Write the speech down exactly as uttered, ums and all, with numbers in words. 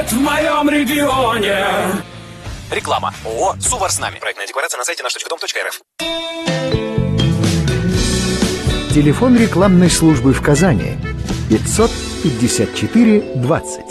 В моем регионе. Реклама. ООО «Сувар с нами». Проектная декларация на сайте наш точка дом точка эр эф. Телефон рекламной службы в Казани пятьсот пятьдесят четыре двадцать.